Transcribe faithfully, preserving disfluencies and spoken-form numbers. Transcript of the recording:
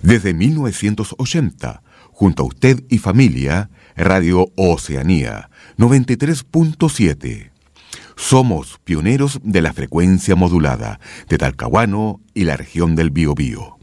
Desde mil novecientos ochenta, junto a usted y familia, Radio Oceanía, noventa y tres punto siete. Somos pioneros de la frecuencia modulada de Talcahuano y la región del Biobío.